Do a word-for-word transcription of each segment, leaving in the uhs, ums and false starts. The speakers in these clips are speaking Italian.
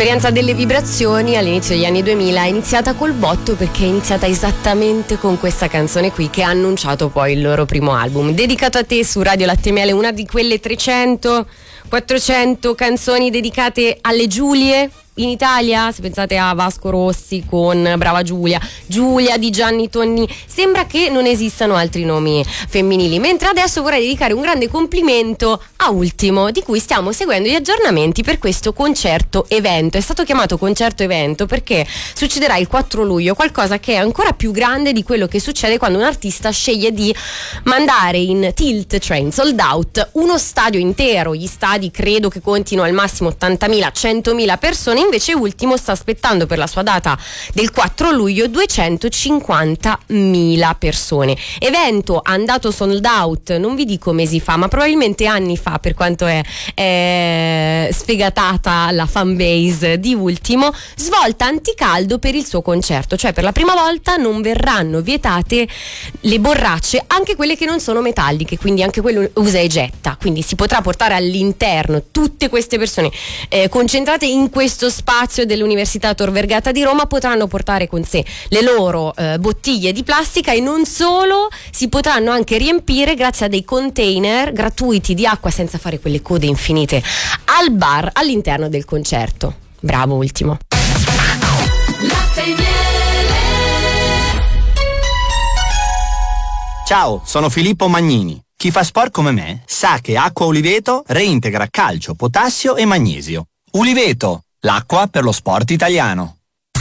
L'esperienza delle vibrazioni all'inizio degli anni duemila è iniziata col botto, perché è iniziata esattamente con questa canzone qui, che ha annunciato poi il loro primo album. Dedicato a te su Radio Latte e Miele, una di quelle trecento quattrocento canzoni dedicate alle Giulie in Italia. Se pensate a Vasco Rossi con Brava Giulia, Giulia di Gianni Tonni, sembra che non esistano altri nomi femminili. Mentre adesso vorrei dedicare un grande complimento a Ultimo, di cui stiamo seguendo gli aggiornamenti per questo concerto evento. È stato chiamato concerto evento perché succederà il quattro luglio, qualcosa che è ancora più grande di quello che succede quando un artista sceglie di mandare in tilt, cioè in sold out, uno stadio intero. Gli stadi credo che contino al massimo ottantamila centomila persone. Invece Ultimo sta aspettando per la sua data del quattro luglio duecentocinquantamila persone. Evento andato sold out, non vi dico mesi fa, ma probabilmente anni fa, per quanto è, è sfegatata la fanbase di Ultimo. Svolta anticaldo per il suo concerto, cioè per la prima volta non verranno vietate le borracce, anche quelle che non sono metalliche, quindi anche quello usa e getta. Quindi si potrà portare all'interno tutte queste persone eh, concentrate in questo spazio dell'Università Tor Vergata di Roma. Potranno portare con sé le loro eh, bottiglie di plastica, e non solo, si potranno anche riempire grazie a dei container gratuiti di acqua, senza fare quelle code infinite al bar all'interno del concerto. Bravo Ultimo. Ciao, sono Filippo Magnini. Chi fa sport come me sa che Acqua Uliveto reintegra calcio, potassio e magnesio. Uliveto, l'acqua per lo sport italiano.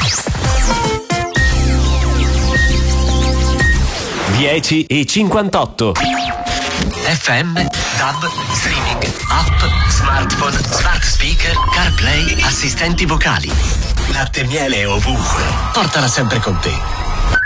dieci e cinquantotto. F M, DAB, streaming, app, smartphone, smart speaker, CarPlay, assistenti vocali. Latte e Miele ovunque. Portala sempre con te.